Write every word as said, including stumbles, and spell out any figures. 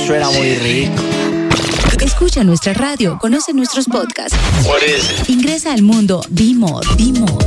suena muy rico. Escucha nuestra radio, conoce nuestros podcasts. What is it? Ingresa al mundo Be More, Be More.